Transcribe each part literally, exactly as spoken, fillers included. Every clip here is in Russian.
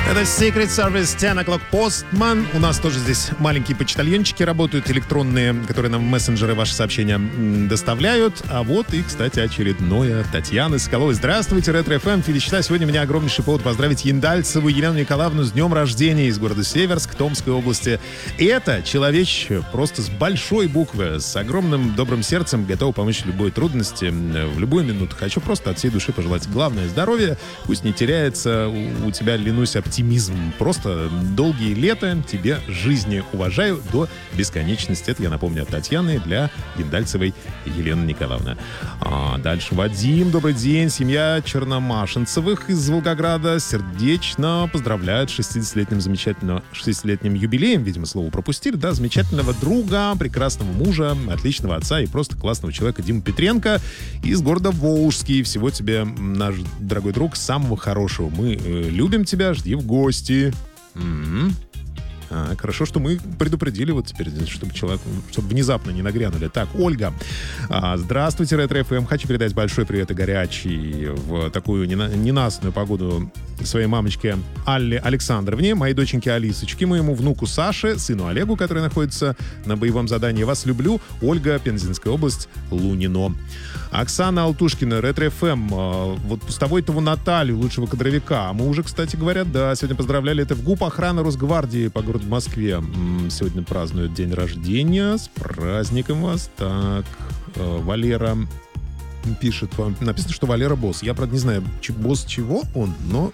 Это Secret Service ten o'clock Postman. У нас тоже здесь маленькие почтальончики работают, электронные, которые нам в мессенджеры ваши сообщения доставляют. А вот и, кстати, очередное. Татьяна Соколова. Здравствуйте, Ретро-эф эм. Филичта. Сегодня у меня огромнейший повод поздравить Яндальцеву Елену Николаевну с днем рождения из города Северск, Томской области. И это человечище просто с большой буквы, с огромным добрым сердцем, готов помочь в любой трудности, в любую минуту. Хочу просто от всей души пожелать главное здоровье. Пусть не теряется у тебя, ленусь, оптимизм. Просто долгие лета тебе жизни. Уважаю до бесконечности. Это, я напомню, от Татьяны для Яндальцевой Елены Николаевны. А дальше Вадим. Добрый день. Семья Черномашинцевых из Волгограда сердечно поздравляют с шестидесятилетним замечательным шестидесятилетним юбилеем. Видимо, слово пропустили. Да, замечательного друга, прекрасного мужа, отличного отца и просто классного человека Диму Петренко из города Волжский. Всего тебе, наш дорогой друг, самого хорошего. Мы э, любим тебя, жди в гости. Mm-hmm. А, хорошо, что мы предупредили вот теперь, чтобы человек, чтобы внезапно не нагрянули. Так, Ольга. А, здравствуйте, Ретро-эф эм. Хочу передать большой привет и горячий в такую ненастную погоду своей мамочке Алле Александровне, моей доченьке Алисочке, моему внуку Саше, сыну Олегу, который находится на боевом задании. Вас люблю. Ольга, Пензенская область, Лунино. Оксана Алтушкина, Ретро-эф эм. Вот Пустовойтову Наталью, лучшего кадровика. Мы уже, кстати говоря, да, сегодня поздравляли. Это в ГУП охраны Росгвардии по городу Москве. Сегодня празднуют день рождения. С праздником вас. Так, Валера пишет вам. Написано, что Валера босс. Я, правда, не знаю, босс чего он, но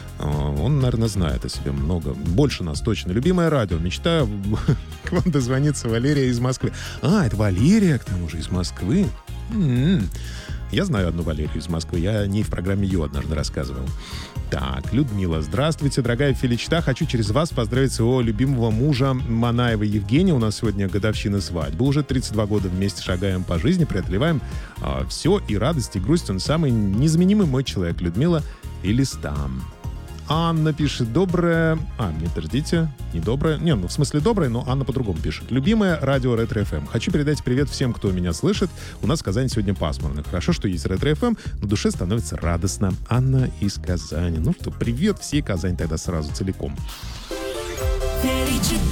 он, наверное, знает о себе много. Больше нас точно. Любимое радио. Мечтаю к вам дозвониться. Валерия из Москвы. А, это Валерия, к тому же, из Москвы. М-м-м. Я знаю одну Валерию из Москвы. Я о ней в программе «Ю» однажды рассказывал. Так, Людмила. Здравствуйте, дорогая Филичта. Хочу через вас поздравить своего любимого мужа Манаева Евгения. У нас сегодня годовщина свадьбы. Уже тридцать два года вместе шагаем по жизни, преодолеваем а, все, и радость, и грусть. Он самый незаменимый мой человек. Людмила Элистам. Анна пишет, доброе... А, не, подождите, не доброе. Не, ну, в смысле доброе, но Анна по-другому пишет. Любимое радио Ретро-эф эм. Хочу передать привет всем, кто меня слышит. У нас в Казани сегодня пасмурно. Хорошо, что есть Ретро-эф эм, на душе становится радостно. Анна из Казани. Ну что, привет всей Казани тогда сразу целиком.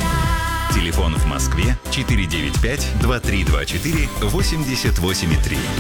Телефон в Москве четыре девять пять два три два четыре восемьдесят восемь три.